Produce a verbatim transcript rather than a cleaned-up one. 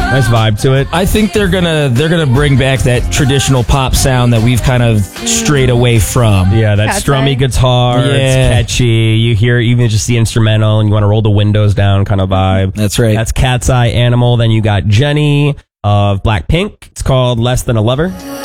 Nice vibe to it. I think they're gonna they're gonna bring back that traditional pop sound that we've kind of strayed away from. Yeah, that Cat's strummy Eye. guitar. Yeah. It's catchy. You hear even just the instrumental and you want to roll the windows down kind of vibe. That's right. That's Cat's Eye Animal. Then you got Jenny of Blackpink. It's called Less Than a Lover.